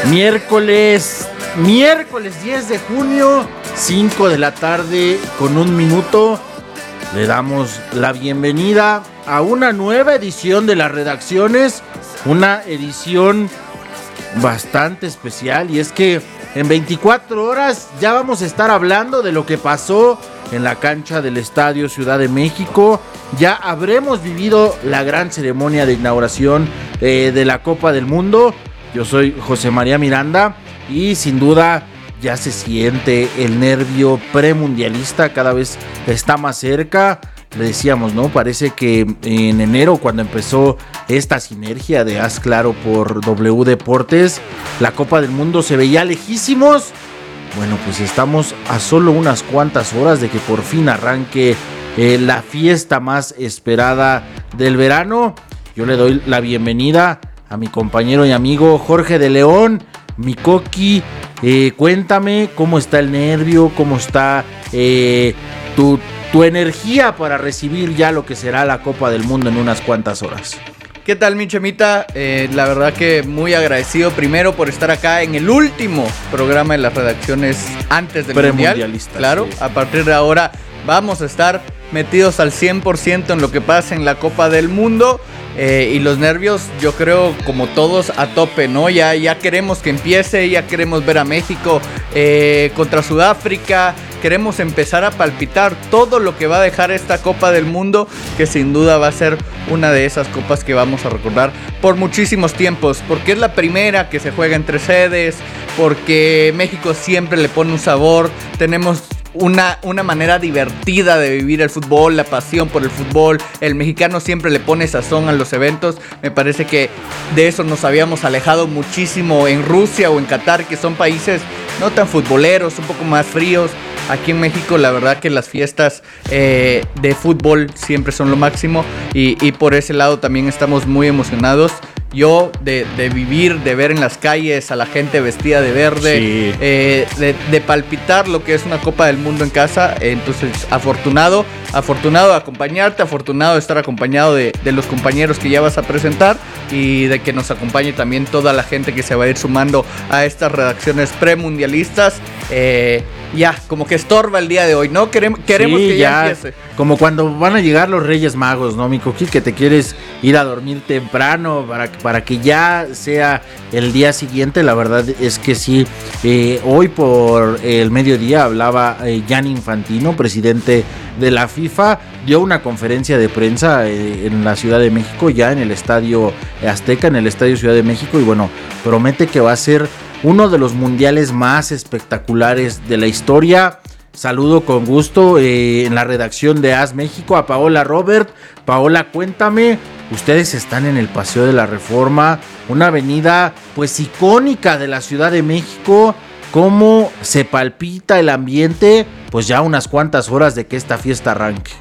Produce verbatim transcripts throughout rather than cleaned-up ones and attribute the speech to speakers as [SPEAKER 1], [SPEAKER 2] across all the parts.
[SPEAKER 1] Miércoles, miércoles diez de junio, cinco de la tarde con un minuto. Le damos la bienvenida a una nueva edición de las redacciones, una edición bastante especial, y es que en veinticuatro horas ya vamos a estar hablando de lo que pasó en la cancha del Estadio Ciudad de México. Ya habremos vivido la gran ceremonia de inauguración eh, de la Copa del Mundo. Yo soy José María Miranda y sin duda ya se siente el nervio premundialista, cada vez está más cerca. Le decíamos, ¿no? Parece que en enero, cuando empezó esta sinergia de Haz Claro por W Deportes, la Copa del Mundo se veía lejísimos. Bueno, pues estamos a solo unas cuantas horas de que por fin arranque eh, la fiesta más esperada del verano. Yo le doy la bienvenida a mi compañero y amigo Jorge de León, mi Coqui. Eh, cuéntame cómo está el nervio, cómo está eh, tu, tu energía para recibir ya lo que será la Copa del Mundo en unas cuantas horas.
[SPEAKER 2] ¿Qué tal, mi Chemita? Eh, la verdad que muy agradecido primero por estar acá en el último programa de las redacciones antes del Mundial. Claro, sí. A partir de ahora vamos a estar metidos al cien por ciento en lo que pasa en la Copa del Mundo. Eh, y los nervios, yo creo, como todos, a tope, ¿no? Ya, ya queremos que empiece, ya queremos ver a México eh, contra Sudáfrica. Queremos empezar a palpitar todo lo que va a dejar esta Copa del Mundo, que sin duda va a ser una de esas copas que vamos a recordar por muchísimos tiempos, porque es la primera que se juega entre sedes, porque México siempre le pone un sabor, tenemos Una, una manera divertida de vivir el fútbol, la pasión por el fútbol. El mexicano siempre le pone sazón a los eventos. Me parece que de eso nos habíamos alejado muchísimo en Rusia o en Qatar, que son países no tan futboleros, un poco más fríos. Aquí en México la verdad que las fiestas eh, de fútbol siempre son lo máximo, y, y por ese lado también estamos muy emocionados. Yo de, de vivir, de ver en las calles a la gente vestida de verde, sí. eh, de, de palpitar lo que es una Copa del Mundo en casa. Entonces, afortunado, afortunado de acompañarte, afortunado de estar acompañado de, de los compañeros que ya vas a presentar, y de que nos acompañe también toda la gente que se va a ir sumando a estas redacciones premundialistas. Eh, ya, como que estorba el día de hoy, ¿no? Queremos, queremos sí, que ya, ya empiece.
[SPEAKER 1] Como cuando van a llegar los Reyes Magos, ¿no, mi Coqui? Que te quieres ir a dormir temprano para, para que ya sea el día siguiente. La verdad es que sí. Eh, hoy por el mediodía hablaba eh, Gianni Infantino, presidente de la FIFA. Dio una conferencia de prensa eh, en la Ciudad de México, ya en el Estadio Azteca, en el Estadio Ciudad de México. Y bueno, promete que va a ser uno de los mundiales más espectaculares de la historia. Saludo con gusto eh, en la redacción de Haz México a Paola Robert. Paola, cuéntame, ustedes están en el Paseo de la Reforma, una avenida pues icónica de la Ciudad de México. ¿Cómo se palpita el ambiente? Pues ya unas cuantas horas de que esta fiesta arranque.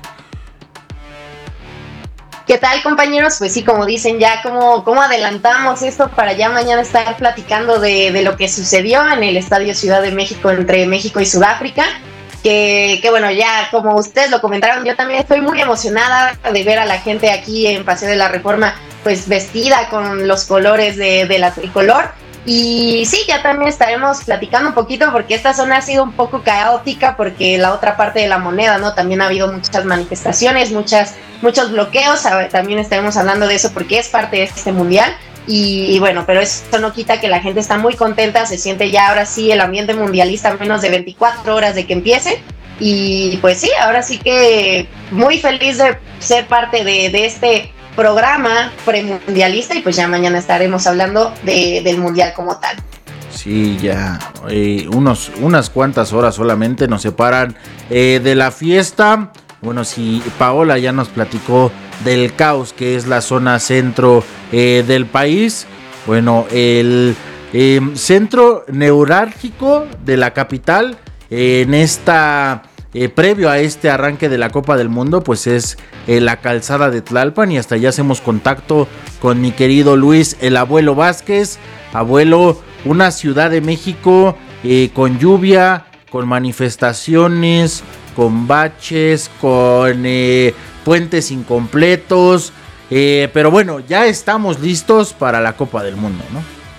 [SPEAKER 3] ¿Qué tal, compañeros? Pues sí, como dicen, ya como, como adelantamos esto para ya mañana estar platicando de, de lo que sucedió en el Estadio Ciudad de México entre México y Sudáfrica. Que, que bueno, ya como ustedes lo comentaron, yo también estoy muy emocionada de ver a la gente aquí en Paseo de la Reforma pues vestida con los colores de, de la tricolor. Y sí, ya también estaremos platicando un poquito, porque esta zona ha sido un poco caótica, porque la otra parte de la moneda, ¿no? También ha habido muchas manifestaciones, muchas, muchos bloqueos. También estaremos hablando de eso porque es parte de este mundial. Y, y bueno, pero eso no quita que la gente está muy contenta, se siente ya ahora sí el ambiente mundialista a menos de veinticuatro horas de que empiece. Y pues sí, ahora sí que muy feliz de ser parte de, de este programa premundialista, y pues ya mañana estaremos hablando de, del mundial como tal.
[SPEAKER 1] Sí, ya eh, unos, unas cuantas horas solamente nos separan eh, de la fiesta. Bueno, si Paola ya nos platicó del caos que es la zona centro eh, del país, bueno, el eh, centro neurálgico de la capital eh, en esta eh, previo a este arranque de la Copa del Mundo, pues es eh, la calzada de Tlalpan, y hasta allá hacemos contacto con mi querido Luis, el abuelo Vázquez. Abuelo, una Ciudad de México eh, con lluvia, con manifestaciones, con baches, con eh, puentes incompletos, eh, pero bueno, ya estamos listos para la Copa del Mundo, ¿no?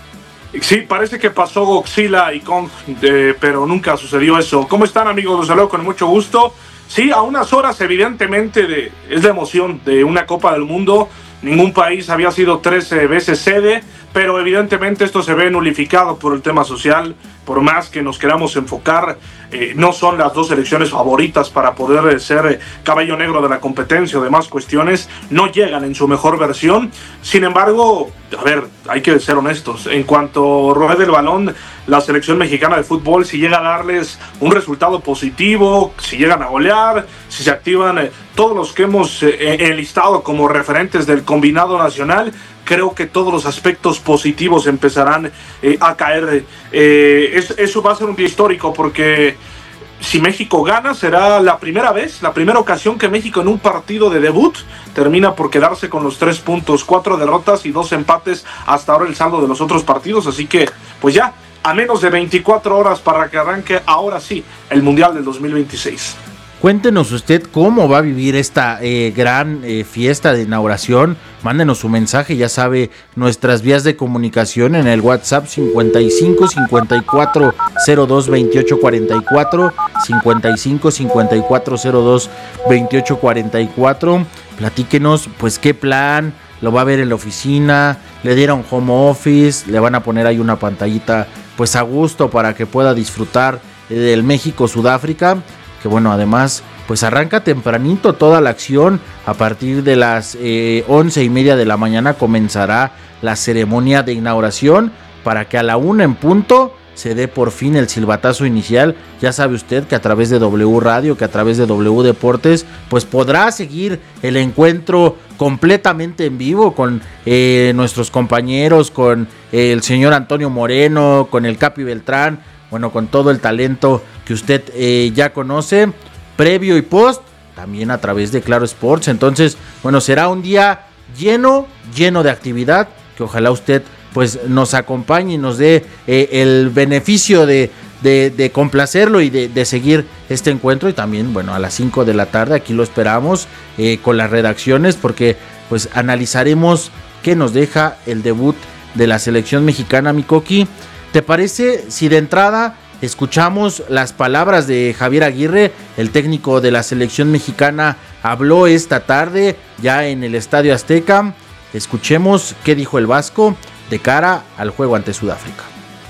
[SPEAKER 4] Sí, parece que pasó Godzilla y Kong, eh, pero nunca sucedió eso. ¿Cómo están, amigos? Los saludo con mucho gusto. Sí, a unas horas, evidentemente, de, es la emoción de una Copa del Mundo. Ningún país había sido trece veces sede, pero evidentemente esto se ve nulificado por el tema social. Por más que nos queramos enfocar, eh, no son las dos selecciones favoritas para poder eh, ser eh, caballo negro de la competencia o demás cuestiones. No llegan en su mejor versión. Sin embargo, a ver, hay que ser honestos. En cuanto ruede el balón, la selección mexicana de fútbol, si llega a darles un resultado positivo, si llegan a golear, si se activan eh, todos los que hemos eh, enlistado como referentes del combinado nacional, creo que todos los aspectos positivos empezarán eh, a caer. Eh, es, eso va a ser un día histórico porque si México gana será la primera vez, la primera ocasión que México en un partido de debut termina por quedarse con los tres puntos, cuatro derrotas y dos empates hasta ahora el saldo de los otros partidos. Así que pues ya a menos de veinticuatro horas para que arranque ahora sí el Mundial del dos mil veintiséis.
[SPEAKER 1] Cuéntenos usted cómo va a vivir esta eh, gran eh, fiesta de inauguración. Mándenos su mensaje, ya sabe, nuestras vías de comunicación en el WhatsApp cincuenta y cinco cincuenta y cuatro cero dos veintiocho cuarenta y cuatro, cincuenta y cinco cincuenta y cuatro cero dos veintiocho cuarenta y cuatro. Platíquenos, pues, qué plan, lo va a ver en la oficina, le dieron home office, le van a poner ahí una pantallita, pues, a gusto para que pueda disfrutar eh, del México-Sudáfrica. Que bueno, además, pues arranca tempranito toda la acción. A partir de las eh, once y media de la mañana comenzará la ceremonia de inauguración para que a la una en punto se dé por fin el silbatazo inicial. Ya sabe usted que a través de W Radio, que a través de W Deportes, pues podrá seguir el encuentro completamente en vivo con eh, nuestros compañeros, con eh, el señor Antonio Moreno, con el Capi Beltrán, bueno, con todo el talento que usted eh, ya conoce, previo y post, también a través de Claro Sports. Entonces, bueno, será un día lleno, lleno de actividad, que ojalá usted pues nos acompañe y nos dé eh, el beneficio de, de, de complacerlo y de, de seguir este encuentro. Y también, bueno, a las cinco de la tarde aquí lo esperamos eh, con las redacciones, porque pues analizaremos qué nos deja el debut de la selección mexicana, mi Coqui. ¿Te parece si de entrada escuchamos las palabras de Javier Aguirre, el técnico de la selección mexicana? Habló esta tarde ya en el Estadio Azteca. Escuchemos qué dijo el Vasco de cara al juego ante Sudáfrica.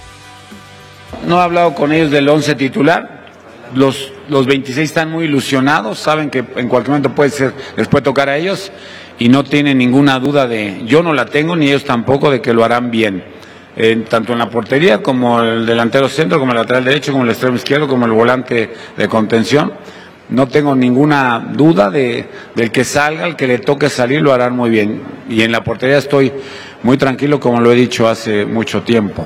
[SPEAKER 5] No he hablado con ellos del once titular. Los, los veintiséis están muy ilusionados, saben que en cualquier momento puede ser, les puede tocar a ellos y no tienen ninguna duda de, yo no la tengo ni ellos tampoco, de que lo harán bien. Eh, tanto en la portería como el delantero centro, como el lateral derecho, como el extremo izquierdo, como el volante de contención. No tengo ninguna duda de del que salga, el que le toque salir lo harán muy bien. Y en la portería estoy muy tranquilo, como lo he dicho hace mucho tiempo.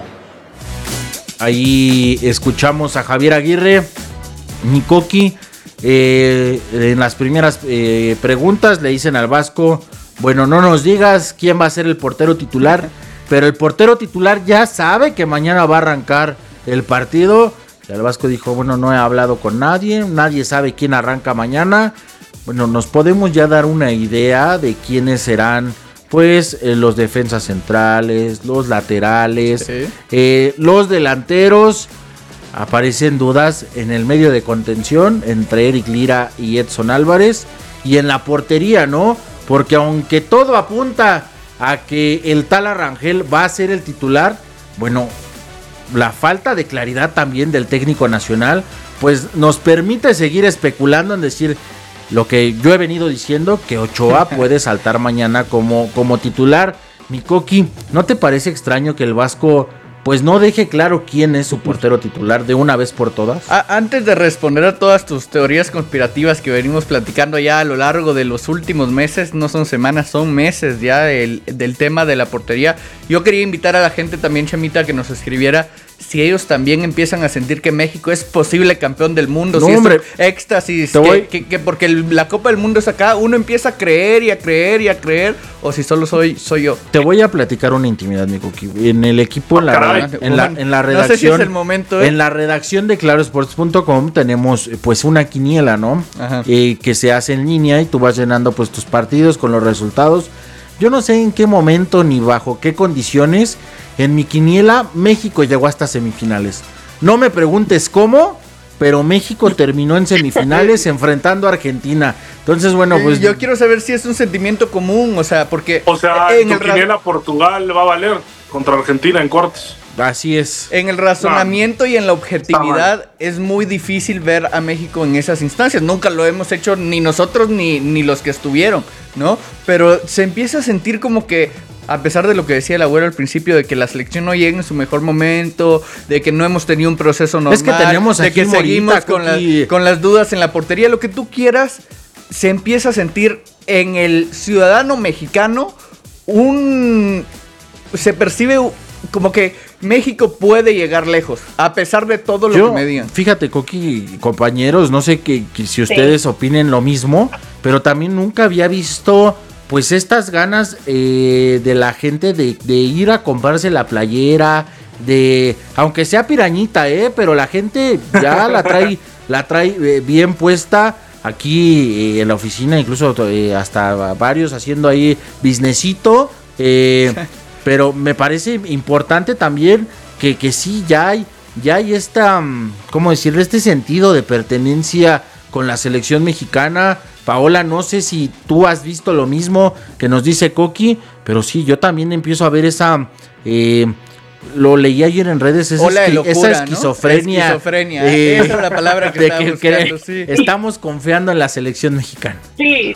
[SPEAKER 1] Ahí escuchamos a Javier Aguirre, Mikoki. Eh, en las primeras eh, preguntas le dicen al Vasco, bueno, no nos digas quién va a ser el portero titular, pero el portero titular ya sabe que mañana va a arrancar el partido. Y el Vasco dijo, bueno, no he hablado con nadie, nadie sabe quién arranca mañana. Bueno, nos podemos ya dar una idea de quiénes serán, pues, eh, los defensas centrales, los laterales, ¿sí? eh, los delanteros. Aparecen dudas en el medio de contención entre Eric Lira y Edson Álvarez. Y en la portería, ¿no? Porque aunque todo apunta a que el Tala Rangel va a ser el titular, bueno, la falta de claridad también del técnico nacional, pues nos permite seguir especulando en decir lo que yo he venido diciendo, que Ochoa puede saltar mañana como, como titular. Mikoki, ¿no te parece extraño que el Vasco pues no deje claro quién es su portero titular de una vez por todas?
[SPEAKER 2] A- antes de responder a todas tus teorías conspirativas que venimos platicando ya a lo largo de los últimos meses, no son semanas, son meses ya del, del tema de la portería, yo quería invitar a la gente también, Chemita, que nos escribiera si ellos también empiezan a sentir que México es posible campeón del mundo,
[SPEAKER 1] no,
[SPEAKER 2] si
[SPEAKER 1] hombre,
[SPEAKER 2] es éxtasis,
[SPEAKER 1] que,
[SPEAKER 2] voy... que, que porque el, la Copa del Mundo es acá, uno empieza a creer y a creer y a creer, o si solo soy soy yo.
[SPEAKER 1] Te voy a platicar una intimidad, mi Coqui. En el equipo, en la, en la, en la redacción,
[SPEAKER 2] no sé si es el momento, ¿eh?
[SPEAKER 1] En la redacción de claro sports punto com tenemos pues una quiniela, ¿no? Eh, que se hace en línea y tú vas llenando pues tus partidos con los resultados. yo no sé en qué momento ni bajo qué condiciones en mi quiniela México llegó hasta semifinales. No me preguntes cómo, pero México terminó en semifinales enfrentando a Argentina. Entonces, bueno, pues...
[SPEAKER 2] Yo quiero saber si es un sentimiento común, o sea, porque...
[SPEAKER 4] O sea, en tu quiniela Portugal va a valer contra Argentina en cortes.
[SPEAKER 1] Así es.
[SPEAKER 2] En el razonamiento no. y en la objetividad es muy difícil ver a México en esas instancias. Nunca lo hemos hecho ni nosotros ni, ni los que estuvieron, ¿no? Pero se empieza a sentir como que, a pesar de lo que decía el abuelo al principio, de que la selección no llega en su mejor momento, de que no hemos tenido un proceso normal,
[SPEAKER 1] es que tenemos
[SPEAKER 2] de que seguimos Morita, con, la, con las dudas en la portería, lo que tú quieras, se empieza a sentir en el ciudadano mexicano un... se percibe como que México puede llegar lejos, a pesar de todo lo
[SPEAKER 1] Yo,
[SPEAKER 2] que me digan.
[SPEAKER 1] Fíjate, Coqui, compañeros, no sé que, que si ustedes sí. opinen lo mismo, pero también nunca había visto pues estas ganas eh, de la gente de, de ir a comprarse la playera, de aunque sea pirañita, eh, pero la gente ya la trae, la trae eh, bien puesta. Aquí eh, en la oficina, incluso eh, hasta varios haciendo ahí businessito, eh, pero me parece importante también que, que sí, ya hay, ya hay esta, ¿cómo decirle? Este sentido de pertenencia con la selección mexicana. Paola, no sé si tú has visto lo mismo que nos dice Coqui, pero sí, yo también empiezo a ver esa... Eh, lo leí ayer en redes, esa,
[SPEAKER 2] Hola,
[SPEAKER 1] esqui-
[SPEAKER 2] locura,
[SPEAKER 1] esa esquizofrenia.
[SPEAKER 2] ¿no? Esquizofrenia, eh, esa es la palabra que,
[SPEAKER 1] de
[SPEAKER 2] estaba
[SPEAKER 1] que,
[SPEAKER 2] buscando,
[SPEAKER 1] que
[SPEAKER 2] sí.
[SPEAKER 1] Estamos confiando en la selección mexicana.
[SPEAKER 3] Sí.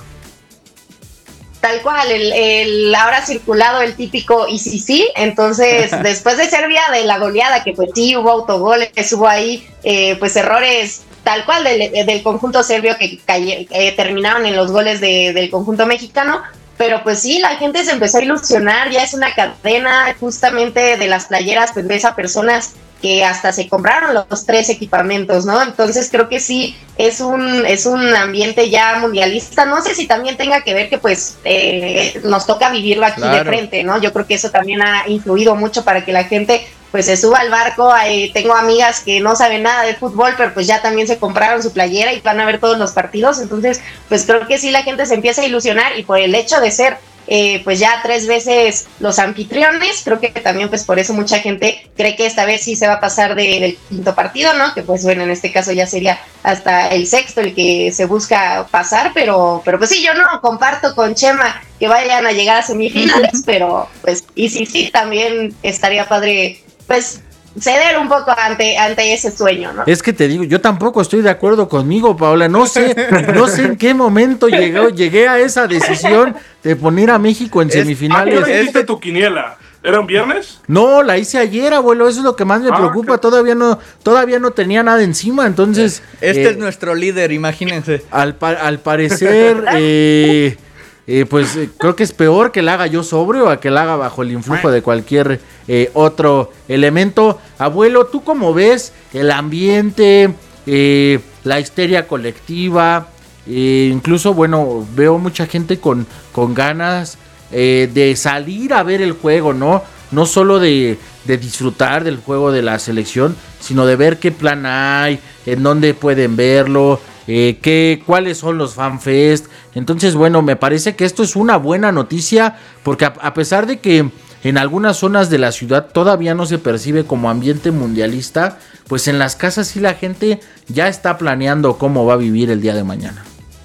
[SPEAKER 3] Tal cual, el, el ahora circulado el típico y sí, sí, entonces después de Serbia, de la goleada, que pues sí, hubo autogoles, hubo ahí eh, pues errores tal cual del, del conjunto serbio que caye, eh, terminaron en los goles de, del conjunto mexicano, pero pues sí, la gente se empezó a ilusionar, ya es una cadena justamente de las playeras, pues ves a personas que hasta se compraron los tres equipamientos, ¿no? Entonces creo que sí, es un, es un ambiente ya mundialista. No sé si también tenga que ver que pues eh, nos toca vivirlo aquí claro. de frente, ¿no? Yo creo que eso también ha influido mucho para que la gente pues se suba al barco. Eh, tengo amigas que no saben nada de fútbol, pero pues ya también se compraron su playera y van a ver todos los partidos. Entonces pues creo que sí, la gente se empieza a ilusionar, y por el hecho de ser Eh, pues ya tres veces los anfitriones, creo que también pues por eso mucha gente cree que esta vez sí se va a pasar de, del quinto partido, ¿no? Que pues bueno, en este caso ya sería hasta el sexto el que se busca pasar, pero, pero pues sí, yo no comparto con Chema que vayan a llegar a semifinales, pero pues y sí, sí, también estaría padre pues ceder un poco ante, ante ese sueño, ¿no?
[SPEAKER 1] Es que te digo, yo tampoco estoy de acuerdo conmigo, Paola. No sé, no sé en qué momento llegó, llegué a esa decisión de poner a México en semifinales.
[SPEAKER 4] ¿A qué hora hiciste tu quiniela? ¿Era un viernes?
[SPEAKER 1] No, la hice ayer, abuelo. Eso es lo que más me ah, preocupa. Okay. Todavía no, todavía no tenía nada encima, entonces.
[SPEAKER 2] Este eh, es nuestro líder, imagínense.
[SPEAKER 1] Al, al parecer, eh, eh, pues eh, creo que es peor que la haga yo sobrio a que la haga bajo el influjo de cualquier eh, otro elemento. Abuelo, ¿tú cómo ves el ambiente, eh, la histeria colectiva? Eh, incluso, bueno, veo mucha gente con, con ganas eh, de salir a ver el juego, ¿no? No solo de, de disfrutar del juego de la selección, sino de ver qué plan hay, en dónde pueden verlo, eh, qué, cuáles son los fanfest. Entonces, bueno, me parece que esto es una buena noticia, porque a, a pesar de que en algunas zonas de la ciudad todavía no se percibe como ambiente mundialista, pues en las casas sí la gente ya está planeando cómo va a vivir el día de mañana.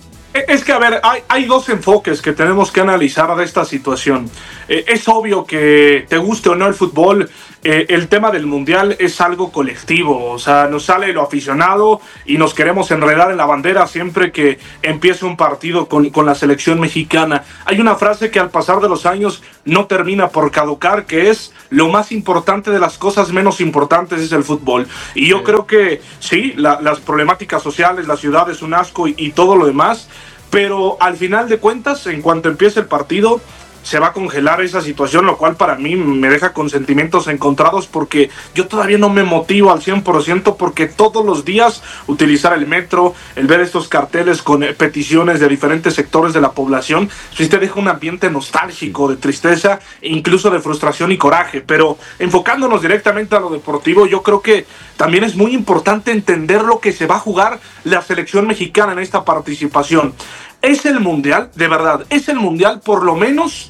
[SPEAKER 4] Es que, a ver, hay, hay dos enfoques que tenemos que analizar de esta situación. Eh, es obvio que te guste o no el fútbol, eh, el tema del mundial es algo colectivo. O sea, nos sale lo aficionado y nos queremos enredar en la bandera siempre que empiece un partido con, con la selección mexicana. Hay una frase que al pasar de los años no termina por caducar, que es: lo más importante de las cosas menos importantes es el fútbol. Y yo sí. creo que sí, la, las problemáticas sociales, la ciudad es un asco y, y todo lo demás, pero al final de cuentas, en cuanto empiece el partido, se va a congelar esa situación, lo cual para mí me deja con sentimientos encontrados, porque yo todavía no me motivo al cien por ciento, porque todos los días utilizar el metro, el ver estos carteles con peticiones de diferentes sectores de la población, sí te deja un ambiente nostálgico, de tristeza e incluso de frustración y coraje. Pero enfocándonos directamente a lo deportivo, yo creo que también es muy importante entender lo que se va a jugar la selección mexicana en esta participación. Es el mundial, de verdad, es el mundial por lo menos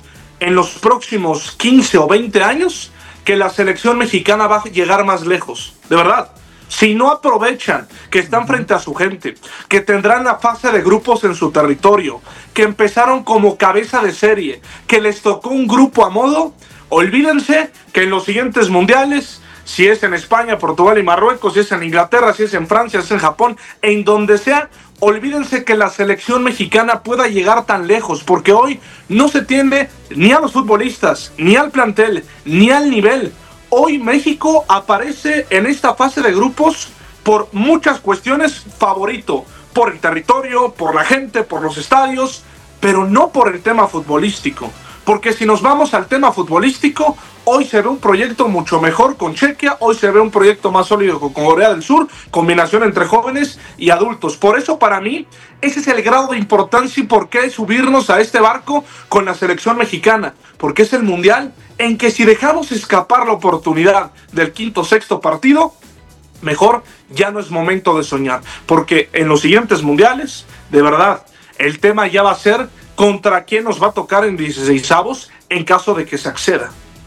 [SPEAKER 4] en los próximos quince o veinte años que la selección mexicana va a llegar más lejos, de verdad. Si no aprovechan que están frente a su gente, que tendrán la fase de grupos en su territorio, que empezaron como cabeza de serie, que les tocó un grupo a modo, olvídense que en los siguientes mundiales, si es en España, Portugal y Marruecos, si es en Inglaterra, si es en Francia, si es en Japón, en donde sea, olvídense que la selección mexicana pueda llegar tan lejos, porque hoy no se tiende ni a los futbolistas, ni al plantel, ni al nivel. Hoy México aparece en esta fase de grupos por muchas cuestiones favorito, por el territorio, por la gente, por los estadios, pero no por el tema futbolístico. Porque si nos vamos al tema futbolístico, hoy se ve un proyecto mucho mejor con Chequia, hoy se ve un proyecto más sólido con Corea del Sur, combinación entre jóvenes y adultos. Por eso para mí, ese es el grado de importancia y por qué subirnos a este barco con la selección mexicana. Porque es el mundial en que si dejamos escapar la oportunidad del quinto o sexto partido, mejor ya no es momento de soñar. Porque en los siguientes mundiales, de verdad, el tema ya va a ser contra quién nos va a tocar en dieciseisavos en caso de que se acceda.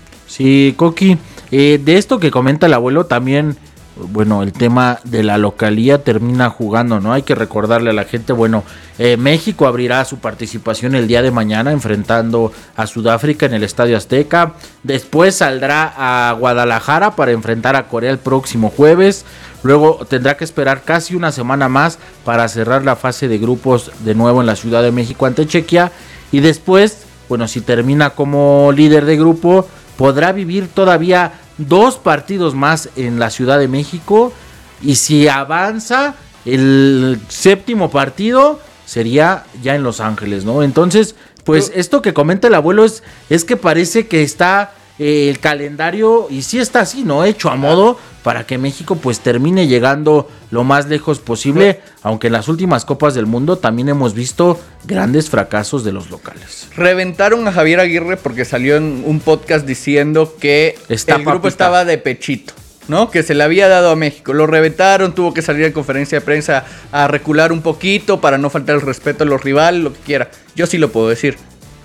[SPEAKER 1] Sí, Coqui, eh, de esto que comenta el abuelo también, bueno, el tema de la localía termina jugando, ¿no? Hay que recordarle a la gente, bueno, eh, México abrirá su participación el día de mañana enfrentando a Sudáfrica en el Estadio Azteca, después saldrá a Guadalajara para enfrentar a Corea el próximo jueves, luego tendrá que esperar casi una semana más para cerrar la fase de grupos de nuevo en la Ciudad de México ante Chequia, y después, bueno, si termina como líder de grupo, podrá vivir todavía dos partidos más en la Ciudad de México, y si avanza el séptimo partido sería ya en Los Ángeles, ¿no? Entonces, pues esto que comenta el abuelo es, es que parece que está eh, el calendario, y sí está así, ¿no? Hecho a modo para que México pues termine llegando lo más lejos posible, aunque en las últimas Copas del Mundo también hemos visto grandes fracasos de los locales.
[SPEAKER 2] Reventaron a Javier Aguirre porque salió en un podcast diciendo que Está el grupo papita. estaba de pechito, ¿no? Que se le había dado a México. Lo reventaron, tuvo que salir en conferencia de prensa a recular un poquito para no faltar el respeto a los rivales, lo que quiera. Yo sí lo puedo decir.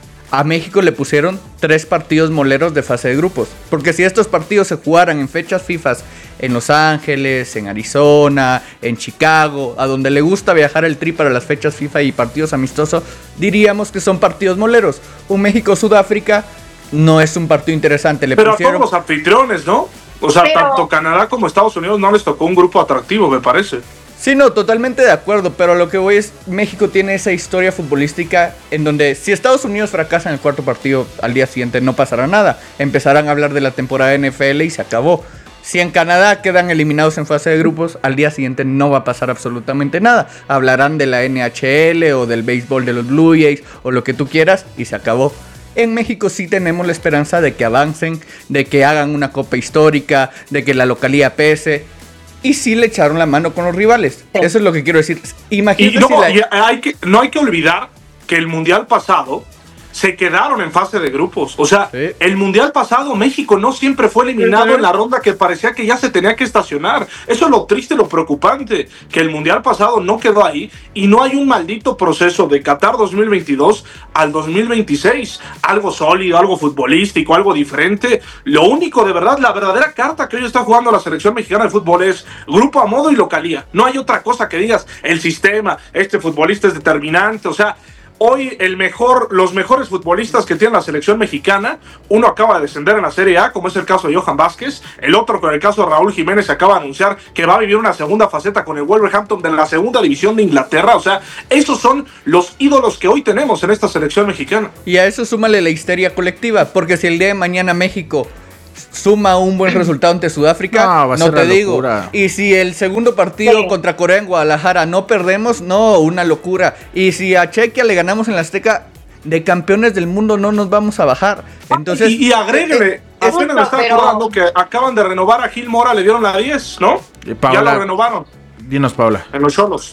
[SPEAKER 2] A México le pusieron tres partidos moleros de fase de grupos. Porque si estos partidos se jugaran en fechas FIFA en Los Ángeles, en Arizona, en Chicago, a donde le gusta viajar el Tri para las fechas FIFA y partidos amistosos, diríamos que son partidos moleros. Un México-Sudáfrica no es un partido interesante. Le
[SPEAKER 4] Pero
[SPEAKER 2] pusieron...
[SPEAKER 4] a todos los anfitriones, ¿no? O sea, Pero... tanto Canadá como Estados Unidos no les tocó un grupo atractivo, me parece.
[SPEAKER 2] Sí, no, totalmente de acuerdo, pero lo que voy es, México tiene esa historia futbolística en donde si Estados Unidos fracasa en el cuarto partido, al día siguiente no pasará nada. Empezarán a hablar de la temporada de N F L y se acabó. Si en Canadá quedan eliminados en fase de grupos, al día siguiente no va a pasar absolutamente nada. Hablarán de la N H L o del béisbol de los Blue Jays o lo que tú quieras y se acabó. En México sí tenemos la esperanza de que avancen, de que hagan una copa histórica, de que la localía pese. Y sí le echaron la mano con los rivales. Sí. Eso es lo que quiero decir. Imagínate
[SPEAKER 4] y no,
[SPEAKER 2] si la...
[SPEAKER 4] y hay que, no hay que olvidar que el mundial pasado se quedaron en fase de grupos. O sea, sí. el mundial pasado México no siempre fue eliminado sí, sí. en la ronda que parecía que ya se tenía que estacionar. Eso es lo triste, lo preocupante, que el mundial pasado no quedó ahí y no hay un maldito proceso de Qatar dos mil veintidós al dos mil veintiséis. Algo sólido, algo futbolístico, algo diferente. Lo único, de verdad, la verdadera carta que hoy está jugando la selección mexicana de fútbol es grupo a modo y localía. No hay otra cosa que digas, el sistema, este futbolista es determinante, o sea... Hoy el mejor, los mejores futbolistas que tiene la selección mexicana, uno acaba de descender en la Serie A, como es el caso de Johan Vázquez, el otro con el caso de Raúl Jiménez se acaba de anunciar que va a vivir una segunda faceta con el Wolverhampton de la segunda división de Inglaterra, o sea, esos son los ídolos que hoy tenemos en esta selección mexicana.
[SPEAKER 2] Y a eso súmale la histeria colectiva, porque si el día de mañana México suma un buen resultado ante Sudáfrica, no, va a no ser te digo. Locura. Y si el segundo partido sí. contra Corea en Guadalajara no perdemos, no, una locura. Y si a Chequia le ganamos en la Azteca, de campeones del mundo no nos vamos a bajar. Entonces,
[SPEAKER 4] y, y agréguele, eh, apenas me está pero... acordando que acaban de renovar a Gil Mora, le dieron la diez, ¿no?
[SPEAKER 1] Paula,
[SPEAKER 4] ya lo renovaron.
[SPEAKER 1] Dinos, Paula.
[SPEAKER 4] En los Cholos.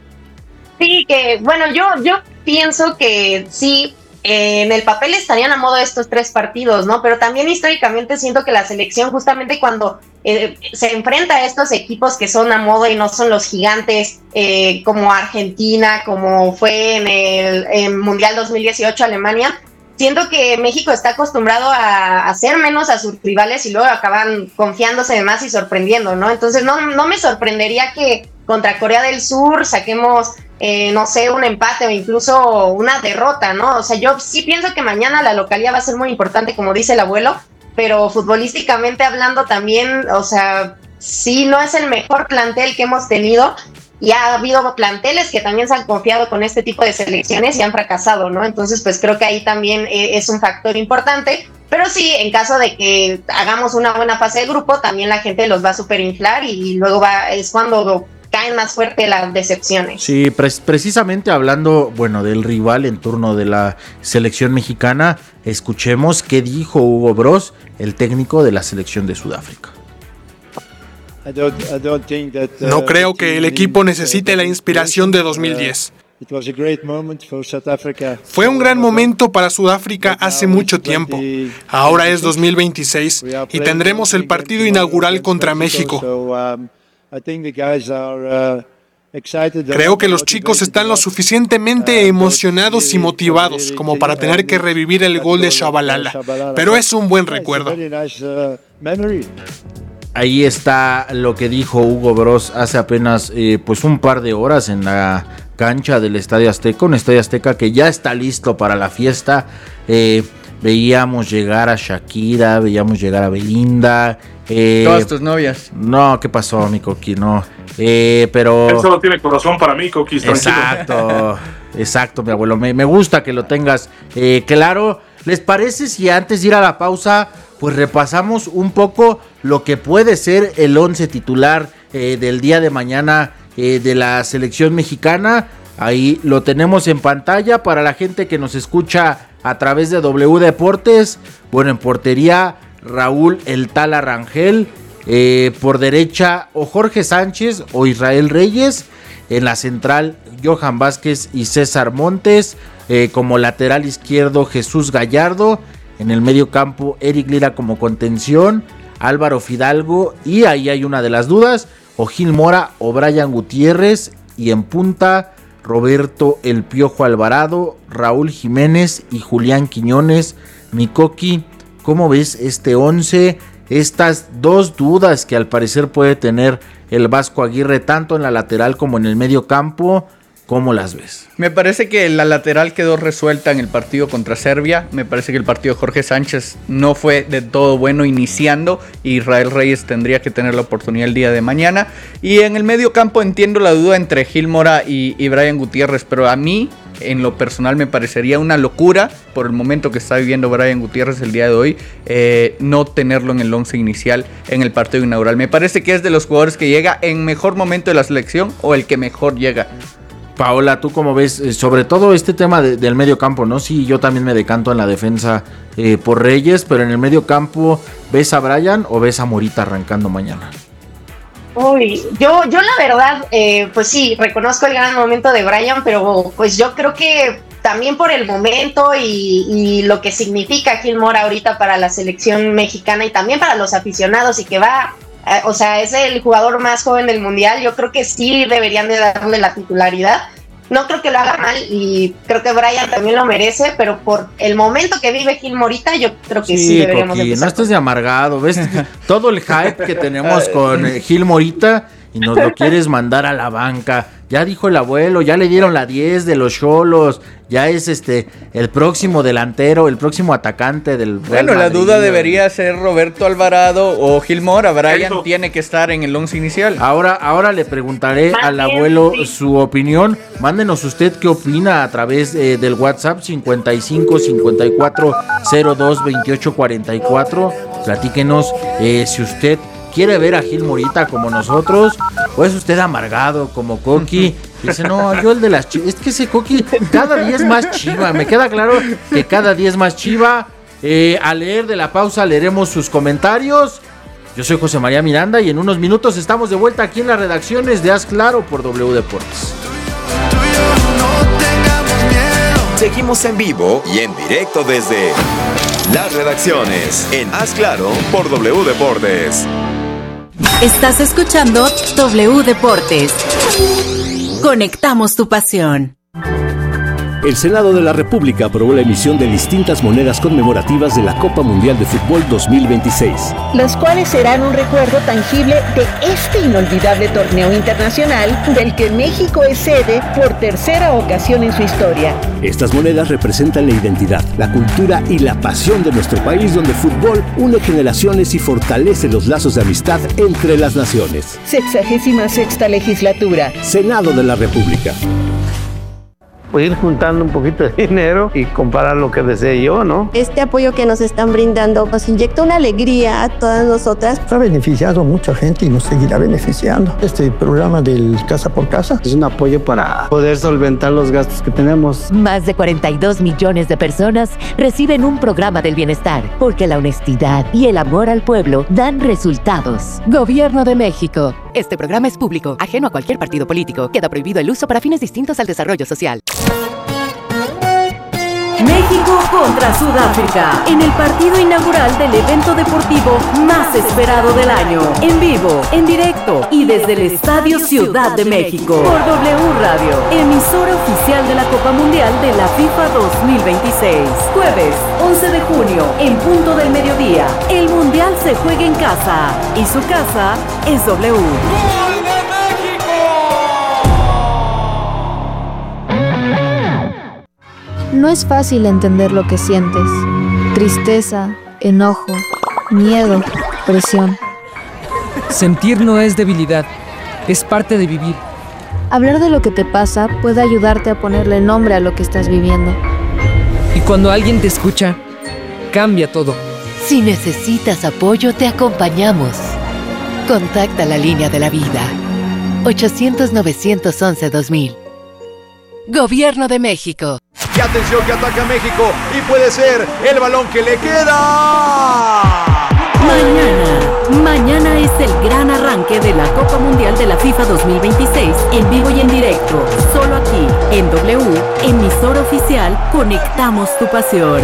[SPEAKER 3] Sí, que bueno, yo, yo pienso que sí. En el papel estarían a modo de estos tres partidos, ¿no? Pero también históricamente siento que la selección justamente cuando eh, se enfrenta a estos equipos que son a modo y no son los gigantes eh, como Argentina, como fue en el en Mundial dos mil dieciocho Alemania, siento que México está acostumbrado a hacer menos a sus rivales y luego acaban confiándose de más y sorprendiendo, ¿no? Entonces no, no me sorprendería que contra Corea del Sur saquemos, eh, no sé, un empate o incluso una derrota, ¿no? O sea, yo sí pienso que mañana la localidad va a ser muy importante, como dice el abuelo, pero futbolísticamente hablando también, o sea, sí no es el mejor plantel que hemos tenido. Y ha habido planteles que también se han confiado con este tipo de selecciones y han fracasado, ¿no? Entonces, pues creo que ahí también eh, es un factor importante. Pero sí, en caso de que hagamos una buena fase de grupo, también la gente los va a superinflar y luego va es cuando caen más fuerte las decepciones.
[SPEAKER 1] Sí, pre- precisamente hablando, bueno, del rival en turno de la selección mexicana, escuchemos qué dijo Hugo Broz, el técnico de la selección de Sudáfrica.
[SPEAKER 6] No creo que el equipo necesite la inspiración de dos mil diez. Fue un gran momento para Sudáfrica hace mucho tiempo. Ahora es dos mil veintiséis y tendremos el partido inaugural contra México. Creo que los chicos están lo suficientemente emocionados y motivados como para tener que revivir el gol de Shabalala, pero es un buen recuerdo.
[SPEAKER 1] Ahí está lo que dijo Hugo Broz hace apenas eh, pues un par de horas en la cancha del Estadio Azteca, un Estadio Azteca que ya está listo para la fiesta. Eh, veíamos llegar a Shakira, veíamos llegar a Belinda. Eh,
[SPEAKER 2] Todas tus novias.
[SPEAKER 1] No, ¿qué pasó, mi Coqui? No, eh, pero...
[SPEAKER 4] Él solo tiene corazón para mí, Coqui.
[SPEAKER 1] Exacto, exacto, mi abuelo. Me, me gusta que lo tengas eh, claro. ¿Les parece si antes de ir a la pausa, pues repasamos un poco lo que puede ser el once titular eh, del día de mañana eh, de la selección mexicana? Ahí lo tenemos en pantalla para la gente que nos escucha a través de W Deportes. Bueno, en portería, Raúl El Tala Rangel. Eh, por derecha, o Jorge Sánchez o Israel Reyes. En la central, Johan Vázquez y César Montes. Eh, como lateral izquierdo, Jesús Gallardo. En el medio campo, Eric Lira como contención, Álvaro Fidalgo, y ahí hay una de las dudas, o Gil Mora o Brian Gutiérrez, y en punta, Roberto El Piojo Alvarado, Raúl Jiménez y Julián Quiñones. Mikoki, ¿cómo ves este once? Estas dos dudas que al parecer puede tener el Vasco Aguirre, tanto en la lateral como en el medio campo, ¿cómo las ves?
[SPEAKER 2] Me parece que la lateral quedó resuelta en el partido contra Serbia. Me parece que el partido de Jorge Sánchez no fue de todo bueno iniciando. Israel Reyes tendría que tener la oportunidad el día de mañana. Y en el medio campo entiendo la duda entre Gil Mora y, y Brian Gutiérrez. Pero a mí, en lo personal, me parecería una locura, por el momento que está viviendo Brian Gutiérrez el día de hoy, eh, no tenerlo en el once inicial en el partido inaugural. Me parece que es de los jugadores que llega en mejor momento de la selección o el que mejor llega.
[SPEAKER 1] Paola, ¿tú cómo ves? Eh, sobre todo este tema de, del medio campo, ¿no? Sí, yo también me decanto en la defensa eh, por Reyes, pero en el medio campo, ¿ves a Brian o ves a Morita arrancando mañana?
[SPEAKER 3] Uy, yo, yo la verdad, eh, pues sí, reconozco el gran momento de Brian, pero pues yo creo que también por el momento y, y lo que significa Gil Mora ahorita para la selección mexicana y también para los aficionados y que va... O sea, es el jugador más joven del mundial. Yo creo que sí deberían de darle la titularidad. No creo que lo haga mal y creo que Brian también lo merece, pero por el momento que vive Gil Morita, yo creo que sí, sí deberíamos
[SPEAKER 1] Coqui, no estés de amargado, ves todo el hype que tenemos con eh, Gil Morita y nos lo quieres mandar a la banca. Ya dijo el abuelo, ya le dieron la diez de los Xolos, ya es este el próximo delantero, el próximo atacante del Real
[SPEAKER 2] Bueno,
[SPEAKER 1] Madrid.
[SPEAKER 2] La duda debería ser Roberto Alvarado o Gil Mora. Brian Eso. tiene que estar en el once inicial.
[SPEAKER 1] Ahora, ahora le preguntaré Más al bien, abuelo sí. su opinión. Mándenos usted qué opina a través eh, del WhatsApp cincuenta y cinco, cincuenta y cuatro, cero dos, veintiocho, cuarenta y cuatro. Platíquenos eh, si usted quiere ver a Gil Morita como nosotros, o es usted amargado como Coqui. Dice, no, yo el de las chivas. Es que ese Coqui cada día es más chiva. Me queda claro que cada día es más chiva. Eh, al leer de la pausa leeremos sus comentarios. Yo soy José María Miranda y en unos minutos estamos de vuelta aquí en las redacciones de Haz Claro por W Deportes.
[SPEAKER 7] Seguimos en vivo y en directo desde las redacciones en Haz Claro por W Deportes.
[SPEAKER 8] Estás escuchando W Deportes. Conectamos tu pasión.
[SPEAKER 9] El Senado de la República aprobó la emisión de distintas monedas conmemorativas de la Copa Mundial de Fútbol dos mil veintiséis.
[SPEAKER 10] Las cuales serán un recuerdo tangible de este inolvidable torneo internacional del que México es sede por tercera ocasión en su historia.
[SPEAKER 9] Estas monedas representan la identidad, la cultura y la pasión de nuestro país, donde el fútbol une generaciones y fortalece los lazos de amistad entre las naciones.
[SPEAKER 10] Sexagésima sexta legislatura.
[SPEAKER 9] Senado de la República.
[SPEAKER 11] Pues ir juntando un poquito de dinero y comprar lo que desee yo, ¿no?
[SPEAKER 12] Este apoyo que nos están brindando nos inyecta una alegría a todas nosotras.
[SPEAKER 13] Ha beneficiado a mucha gente y nos seguirá beneficiando. Este programa del Casa por Casa
[SPEAKER 11] es un apoyo para poder solventar los gastos que tenemos.
[SPEAKER 14] Más de cuarenta y dos millones de personas reciben un programa del bienestar, porque la honestidad y el amor al pueblo dan resultados. Gobierno de México. Este programa es público, ajeno a cualquier partido político. Queda prohibido el uso para fines distintos al desarrollo social.
[SPEAKER 8] México contra Sudáfrica, en el partido inaugural del evento deportivo más esperado del año. En vivo, en directo y desde el Estadio Ciudad de México. Por W Radio, emisora oficial de la Copa Mundial de la FIFA dos mil veintiséis. Jueves, once de junio, en punto del mediodía. El Mundial se juega en casa y su casa es W.
[SPEAKER 15] ¡Gol de México!
[SPEAKER 16] No es fácil entender lo que sientes. Tristeza, enojo, miedo, presión.
[SPEAKER 17] Sentir no es debilidad, es parte de vivir.
[SPEAKER 16] Hablar de lo que te pasa puede ayudarte a ponerle nombre a lo que estás viviendo.
[SPEAKER 17] Y cuando alguien te escucha, cambia todo.
[SPEAKER 14] Si necesitas apoyo, te acompañamos. Contacta la línea de la vida. ochocientos, novecientos once, dos mil. Gobierno de México.
[SPEAKER 18] Y atención que ataca México y puede ser el balón que le queda.
[SPEAKER 8] Mañana, mañana es el gran arranque de la Copa Mundial de la FIFA dos mil veintiséis en vivo y en directo. Solo aquí, en W, emisora oficial, conectamos tu pasión.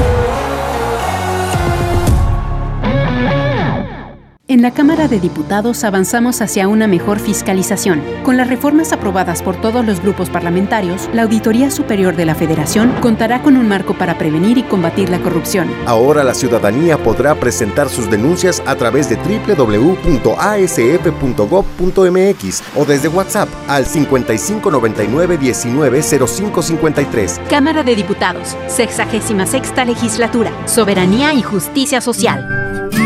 [SPEAKER 19] En la Cámara de Diputados avanzamos hacia una mejor fiscalización. Con las reformas aprobadas por todos los grupos parlamentarios, la Auditoría Superior de la Federación contará con un marco para prevenir y combatir la corrupción.
[SPEAKER 20] Ahora la ciudadanía podrá presentar sus denuncias a través de doble u doble u doble u punto a s f punto gob punto m x o desde WhatsApp al cincuenta y cinco noventa y nueve diecinueve cero cinco cincuenta y tres.
[SPEAKER 19] Cámara de Diputados, sexagésima sexta legislatura, Soberanía y Justicia Social.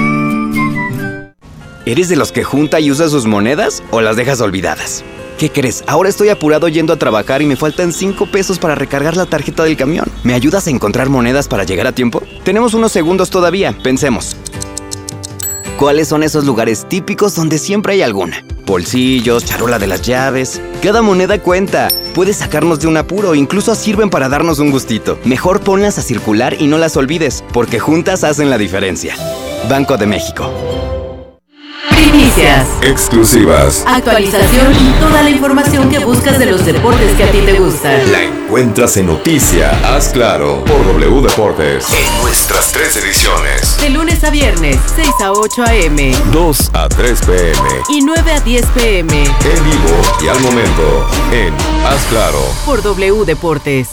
[SPEAKER 21] ¿Eres de los que junta y usa sus monedas o las dejas olvidadas? ¿Qué crees? Ahora estoy apurado yendo a trabajar y me faltan cinco pesos para recargar la tarjeta del camión. ¿Me ayudas a encontrar monedas para llegar a tiempo? Tenemos unos segundos todavía, pensemos. ¿Cuáles son esos lugares típicos donde siempre hay alguna? Bolsillos, charola de las llaves. Cada moneda cuenta. Puedes sacarnos de un apuro, incluso sirven para darnos un gustito. Mejor ponlas a circular y no las olvides, porque juntas hacen la diferencia. Banco de México.
[SPEAKER 8] Primicias,
[SPEAKER 7] exclusivas,
[SPEAKER 8] actualización y toda la información que buscas de los deportes que a ti te gustan.
[SPEAKER 7] La encuentras en Noticia, Haz Claro, por W Deportes. En nuestras tres ediciones.
[SPEAKER 8] De lunes a viernes, seis a ocho a eme.
[SPEAKER 7] dos a tres pe eme.
[SPEAKER 8] Y nueve a diez pe eme.
[SPEAKER 7] En vivo y al momento, en Haz Claro.
[SPEAKER 8] Por W Deportes.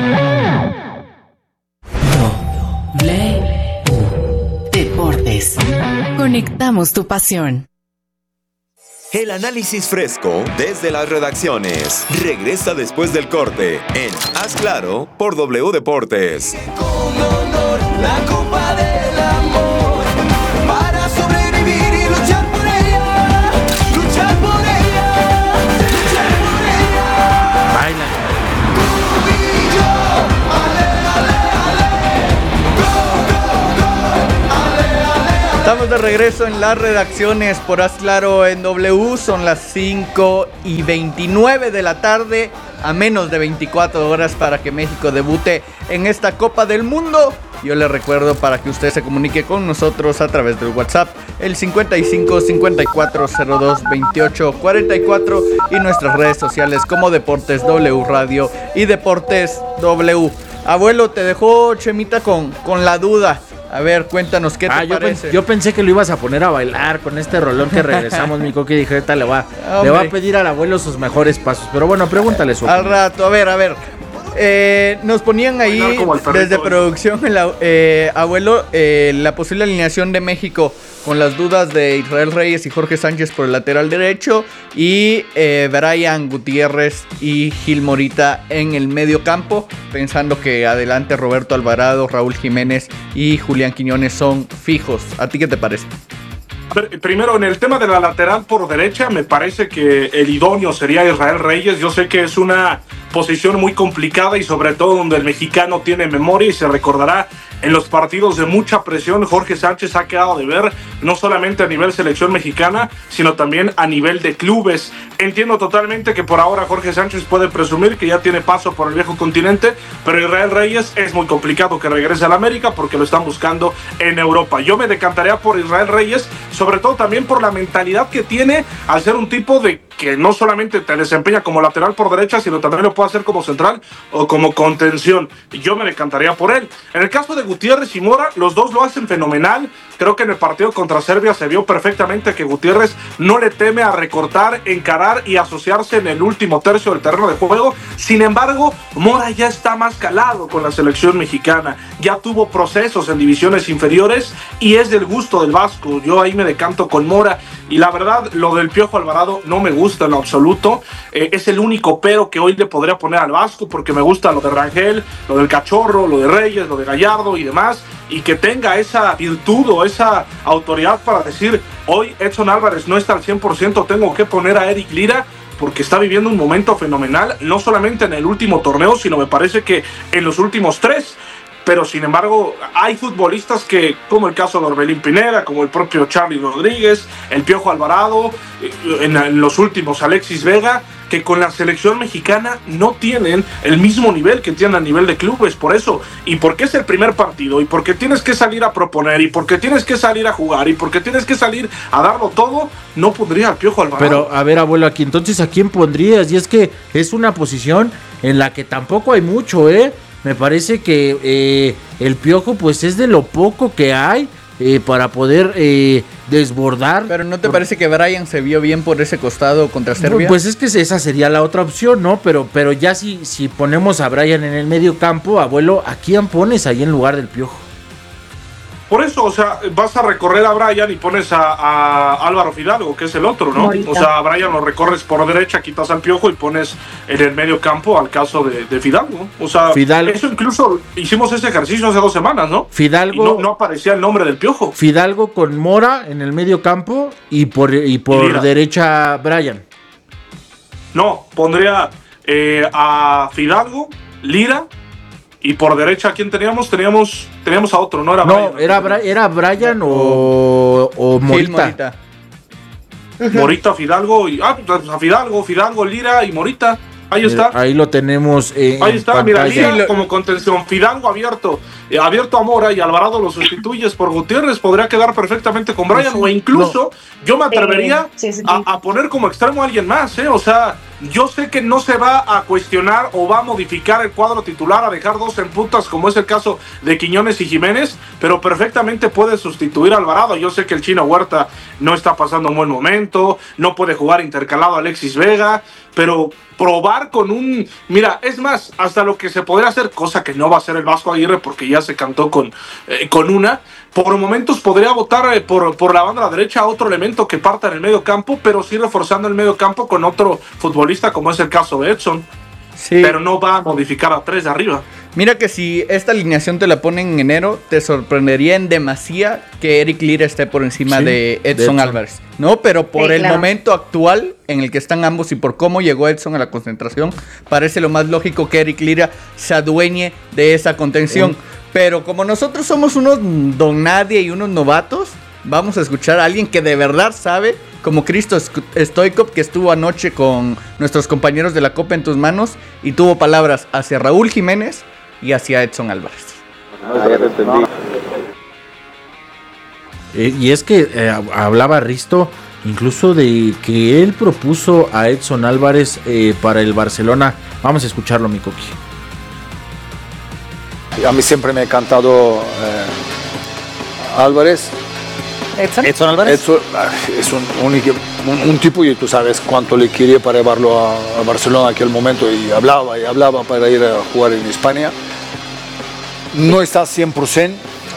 [SPEAKER 8] W Deportes. Conectamos tu pasión.
[SPEAKER 7] El análisis fresco desde las redacciones regresa después del corte en Haz Claro por W Deportes.
[SPEAKER 15] Con honor, la copa del amor, para sobrevivir y luchar por ella, luchar por ella, luchar por ella.
[SPEAKER 1] Baila.
[SPEAKER 15] Tú y yo, ale, ale, ale, go, go, go, ale, ale, ale.
[SPEAKER 2] Estamos de regreso en las redacciones por Haz Claro en W. Son las cinco y veintinueve de la tarde, a menos de veinticuatro horas para que México debute en esta Copa del Mundo. Yo le recuerdo para que usted se comunique con nosotros a través del WhatsApp, el cincuenta y cinco cincuenta y cuatro cero dos veintiocho cuarenta y cuatro, y nuestras redes sociales como Deportes W Radio y Deportes W. Abuelo, te dejó Chemita con, con la duda. A ver, cuéntanos, ¿qué te
[SPEAKER 1] ah, yo
[SPEAKER 2] parece?
[SPEAKER 1] Pen, yo pensé que lo ibas a poner a bailar con este rolón que regresamos, mi coque. Dije, ahorita le va, le va a pedir al abuelo sus mejores pasos. Pero bueno, pregúntale su
[SPEAKER 2] Al rato, a ver, a ver. Eh, nos ponían ahí desde producción, el, eh, abuelo, eh, la posible alineación de México con las dudas de Israel Reyes y Jorge Sánchez por el lateral derecho y eh, Brian Gutiérrez y Gil Morita en el medio campo, pensando que adelante Roberto Alvarado, Raúl Jiménez y Julián Quiñones son fijos. ¿A ti qué te parece?
[SPEAKER 4] Primero, en el tema de la lateral por derecha, me parece que el idóneo sería Israel Reyes. Yo sé que es una posición muy complicada y sobre todo donde el mexicano tiene memoria y se recordará en los partidos de mucha presión. Jorge Sánchez ha quedado de ver, no solamente a nivel selección mexicana, sino también a nivel de clubes. Entiendo totalmente que por ahora Jorge Sánchez puede presumir que ya tiene paso por el viejo continente, pero Israel Reyes es muy complicado que regrese a la América porque lo están buscando en Europa. Yo me decantaría por Israel Reyes, sobre todo también por la mentalidad que tiene al ser un tipo de que no solamente te desempeña como lateral por derecha, sino también lo puede hacer como central o como contención. Yo me decantaría por él. En el caso de Gutiérrez y Mora, los dos lo hacen fenomenal. Creo que en el partido contra Serbia se vio perfectamente que Gutiérrez no le teme a recortar, encarar y asociarse en el último tercio del terreno de juego. Sin embargo, Mora ya está más calado con la selección mexicana. Ya tuvo procesos en divisiones inferiores y es del gusto del Vasco. Yo ahí me decanto con Mora. Y la verdad, lo del Piojo Alvarado no me gusta en lo absoluto. Eh, es el único pero que hoy le podría poner al Vasco, porque me gusta lo de Rangel, lo del Cachorro, lo de Reyes, lo de Gallardo y demás. Y que tenga esa virtud o esa autoridad para decir, hoy Edson Álvarez no está al cien por ciento, tengo que poner a Eric Lira, porque está viviendo un momento fenomenal, no solamente en el último torneo, sino me parece que en los últimos tres. Pero sin embargo hay futbolistas que, como el caso de Orbelín Pineda, como el propio Charly Rodríguez, el Piojo Alvarado, en, en los últimos Alexis Vega, que con la selección mexicana no tienen el mismo nivel que tienen a nivel de clubes. Por eso, y porque es el primer partido, y porque tienes que salir a proponer, y porque tienes que salir a jugar, y porque tienes que salir a darlo todo, no pondría al Piojo Alvarado.
[SPEAKER 1] Pero a ver, abuelo, aquí entonces ¿a quién pondrías? Y es que es una posición en la que tampoco hay mucho, ¿eh? Me parece que eh, el Piojo pues es de lo poco que hay eh, para poder eh, desbordar.
[SPEAKER 2] Pero ¿no te por... parece que Brian se vio bien por ese costado contra Serbia?
[SPEAKER 1] Pues es que esa sería la otra opción, ¿no? Pero, pero ya si, si ponemos a Brian en el medio campo, abuelo, ¿a quién pones ahí en lugar del Piojo?
[SPEAKER 4] Por eso, o sea, vas a recorrer a Brian y pones a, a Álvaro Fidalgo, que es el otro, ¿no? Morita. O sea, a Brian lo recorres por derecha, quitas al Piojo y pones en el medio campo al caso de, de Fidalgo. O sea, Fidalgo. Eso incluso hicimos ese ejercicio hace dos semanas, ¿no?
[SPEAKER 1] Fidalgo.
[SPEAKER 4] Y no, no aparecía el nombre del Piojo.
[SPEAKER 1] Fidalgo con Mora en el medio campo y por, y por y derecha Brian.
[SPEAKER 4] No, pondría eh, a Fidalgo, Lira. Y por derecha, ¿quién teníamos? Teníamos teníamos a otro, ¿no? Era
[SPEAKER 1] no,
[SPEAKER 4] Brian.
[SPEAKER 1] Era, Bra- era Brian o, o Morita.
[SPEAKER 2] Morita.
[SPEAKER 4] Morita, Fidalgo, y, ah, a Fidalgo, Fidalgo, Lira y Morita. Ahí
[SPEAKER 1] Mira,
[SPEAKER 4] está.
[SPEAKER 1] Ahí lo tenemos. Eh,
[SPEAKER 4] ahí está,
[SPEAKER 1] pantalla.
[SPEAKER 4] mira, Lira como contención, Fidalgo abierto, eh, abierto a Mora y Alvarado lo sustituyes por Gutiérrez, podría quedar perfectamente con Brian, sí, o incluso no. yo me atrevería eh, sí, sí, sí. A, a poner como extremo a alguien más, ¿eh? O sea, yo sé que no se va a cuestionar o va a modificar el cuadro titular, a dejar dos en puntas, como es el caso de Quiñones y Jiménez, pero perfectamente puede sustituir a Alvarado. Yo sé que el Chino Huerta no está pasando un buen momento, no puede jugar intercalado a Alexis Vega, pero probar con un... Mira, es más, hasta lo que se podría hacer, cosa que no va a hacer el Vasco Aguirre porque ya se cantó con, eh, con una, por momentos podría votar eh, por, por la banda derecha a otro elemento que parta en el medio campo, pero sí reforzando el medio campo con otro futbolista como es el caso de Edson. Sí. Pero no va a modificar a tres de arriba.
[SPEAKER 2] Mira que si esta alineación te la ponen en enero, te sorprendería en demasía que Eric Lira esté por encima sí, de Edson de Álvarez, ¿no? Pero por sí, el claro. momento actual en el que están ambos y por cómo llegó Edson a la concentración, parece lo más lógico que Eric Lira se adueñe de esa contención. Sí. Pero como nosotros somos unos don nadie y unos novatos, vamos a escuchar a alguien que de verdad sabe, como Cristo Stoikov, que estuvo anoche con nuestros compañeros de la Copa en tus manos y tuvo palabras hacia Raúl Jiménez y hacia Edson Álvarez.
[SPEAKER 1] Ah, ya te entendí. Eh, y es que eh, hablaba Risto incluso de que él propuso a Edson Álvarez eh, para el Barcelona. Vamos a escucharlo, mi Coqui.
[SPEAKER 5] A mí siempre me ha encantado eh, Álvarez.
[SPEAKER 2] Edson.
[SPEAKER 5] Edson Álvarez.
[SPEAKER 22] Edson es un, un, un, un tipo y tú sabes cuánto le quería para llevarlo a, a Barcelona en aquel momento y hablaba y hablaba para ir a jugar en España. No está cien por ciento.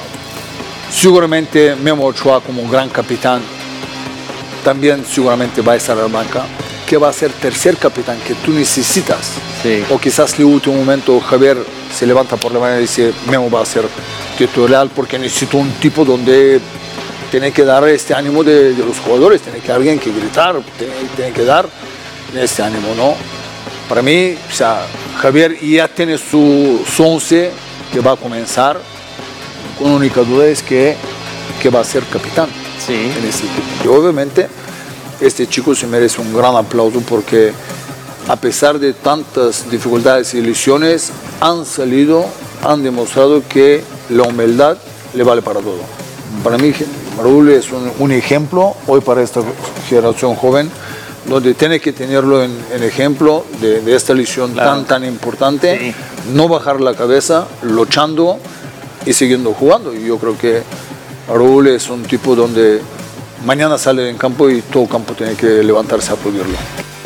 [SPEAKER 22] Seguramente Memo Ochoa como gran capitán también seguramente va a estar en la banca, que va a ser tercer capitán que tú necesitas.
[SPEAKER 2] Sí.
[SPEAKER 22] O quizás en el último momento Javier se levanta por la mañana y dice Memo va a ser titular porque necesito un tipo donde tiene que dar este ánimo de, de los jugadores, tiene que alguien que gritar, tiene, tiene que dar este ánimo, ¿no? Para mí, o sea, Javier ya tiene su, su once que va a comenzar, con única duda es que, que va a ser capitán
[SPEAKER 2] sí.
[SPEAKER 22] en este equipo. Y obviamente este chico se merece un gran aplauso porque a pesar de tantas dificultades y lesiones, han salido, han demostrado que la humildad le vale para todo. Para mí, Raúl es un, un ejemplo hoy para esta generación joven, donde tiene que tenerlo en, en ejemplo de, de esta lesión claro. tan, tan importante, sí. no bajar la cabeza, luchando y siguiendo jugando. Y yo creo que Raúl es un tipo donde mañana sale en campo y todo campo tiene que levantarse a aplaudirlo.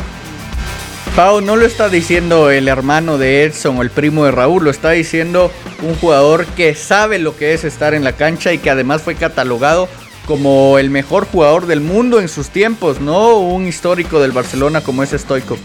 [SPEAKER 2] Pau, no lo está diciendo el hermano de Edson o el primo de Raúl, lo está diciendo un jugador que sabe lo que es estar en la cancha y que además fue catalogado como el mejor jugador del mundo en sus tiempos, ¿no? Un histórico del Barcelona como es Stoichkov.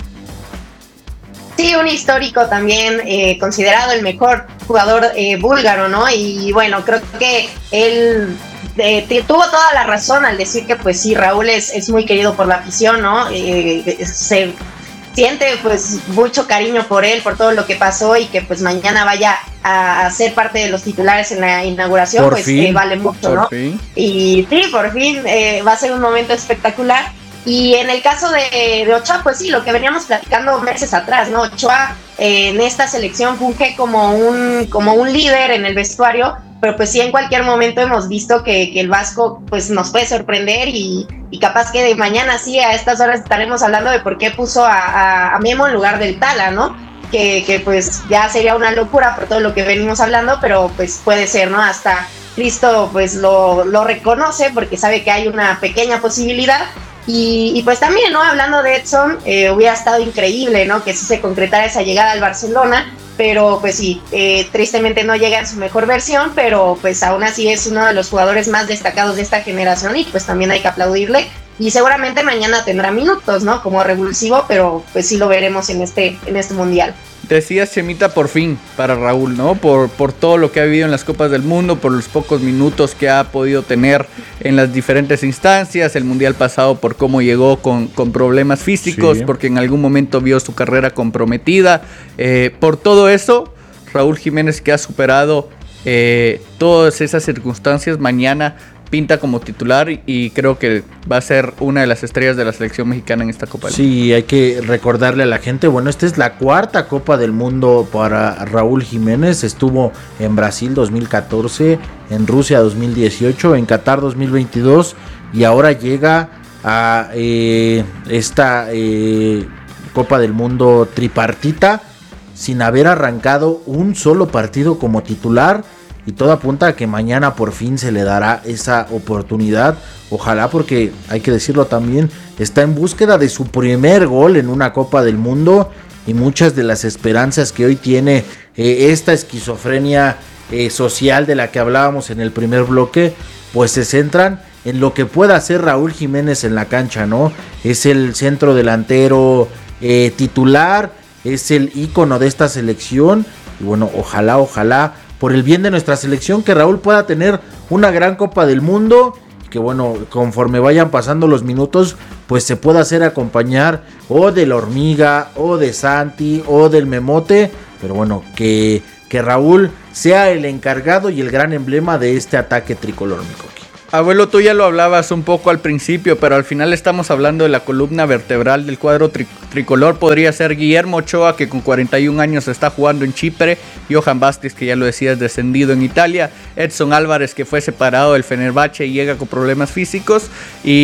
[SPEAKER 3] Sí, un histórico también, eh, considerado el mejor jugador eh, búlgaro, ¿no? Y bueno, creo que él eh, tuvo toda la razón al decir que pues sí, Raúl es, es muy querido por la afición, ¿no? Eh, se siente pues mucho cariño por él, por todo lo que pasó y que pues mañana vaya a, a ser parte de los titulares en la inauguración, por pues eh, vale mucho, ¿no? Fin. Y sí, por fin eh, va a ser un momento espectacular. Y en el caso de, de Ochoa, pues sí, lo que veníamos platicando meses atrás, ¿no? Ochoa eh, en esta selección funge como un, como un líder en el vestuario, pero pues sí en cualquier momento hemos visto que, que el Vasco pues nos puede sorprender y, y capaz que de mañana sí a estas horas estaremos hablando de por qué puso a, a, a Memo en lugar del Tala, ¿no? Que, que pues ya sería una locura por todo lo que venimos hablando, pero pues puede ser, ¿no? Hasta Cristo pues lo, lo reconoce porque sabe que hay una pequeña posibilidad. Y, y pues también, ¿no? Hablando de Edson, eh, hubiera estado increíble, ¿no? Que sí se concretara esa llegada al Barcelona, pero pues sí, eh, tristemente no llega en su mejor versión, pero pues aún así es uno de los jugadores más destacados de esta generación y pues también hay que aplaudirle. Y seguramente mañana tendrá minutos, ¿no? Como revulsivo, pero pues sí lo veremos en este, en este mundial.
[SPEAKER 2] Decías, Chemita, por fin para Raúl, ¿no? Por, por todo lo que ha vivido en las Copas del Mundo, por los pocos minutos que ha podido tener en las diferentes instancias, el mundial pasado por cómo llegó con, con problemas físicos, sí. porque en algún momento vio su carrera comprometida. Eh, por todo eso, Raúl Jiménez, que ha superado eh, todas esas circunstancias, mañana pinta como titular y creo que va a ser una de las estrellas de la selección mexicana en esta Copa del Mundo.
[SPEAKER 1] Sí, hay que recordarle a la gente, bueno, esta es la cuarta Copa del Mundo para Raúl Jiménez. Estuvo en Brasil dos mil catorce, en Rusia dos mil dieciocho, en Qatar dos mil veintidós y ahora llega a eh, esta eh, Copa del Mundo tripartita sin haber arrancado un solo partido como titular. Y todo apunta a que mañana por fin se le dará esa oportunidad. Ojalá, porque hay que decirlo también, está en búsqueda de su primer gol en una Copa del Mundo. Y muchas de las esperanzas que hoy tiene eh, esta esquizofrenia eh, social de la que hablábamos en el primer bloque, pues se centran en lo que pueda hacer Raúl Jiménez en la cancha, ¿no? Es el centro delantero eh, titular, es el ícono de esta selección. Y bueno, ojalá, ojalá, por el bien de nuestra selección, que Raúl pueda tener una gran Copa del Mundo, que bueno, conforme vayan pasando los minutos, pues se pueda hacer acompañar o de la Hormiga, o de Santi, o del Memote, pero bueno, que, que Raúl sea el encargado y el gran emblema de este ataque tricolor, mi Coqui.
[SPEAKER 2] Abuelo, tú ya lo hablabas un poco al principio, pero al final estamos hablando de la columna vertebral del cuadro tri- tricolor. Podría ser Guillermo Ochoa, que con cuarenta y un años está jugando en Chipre, Johan Vázquez, que ya lo decías, descendido en Italia, Edson Álvarez, que fue separado del Fenerbahce y llega con problemas físicos, y